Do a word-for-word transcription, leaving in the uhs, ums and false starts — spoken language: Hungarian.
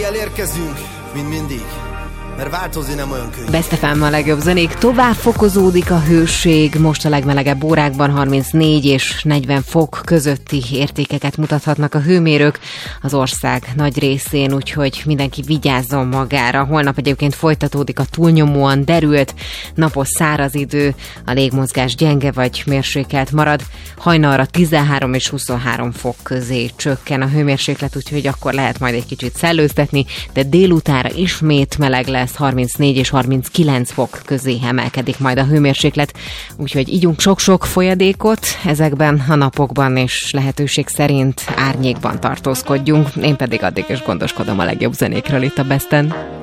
éjjel érkezünk, mint mindig, mert változni nem olyan könnyű. Best ef em a legjobb zenék. Tovább fokozódik a hőség. Most a legmelegebb órákban harmincnégy és negyven fok közötti értékeket mutathatnak a hőmérők az ország nagy részén, úgyhogy mindenki vigyázzon magára. Holnap egyébként folytatódik a túlnyomóan derült, napos száraz idő, a légmozgás gyenge vagy mérsékelt marad. Hajnalra tizenhárom és huszonhárom fok közé csökken a hőmérséklet, úgyhogy akkor lehet majd egy kicsit szellőztetni, de délutánra ismét meleg lesz. harmincnégy és harminckilenc fok közé emelkedik majd a hőmérséklet, úgyhogy ígyunk sok-sok folyadékot ezekben a napokban, és lehetőség szerint árnyékban tartózkodjunk. Én pedig addig is gondoskodom a legjobb zenékről itt a Besten.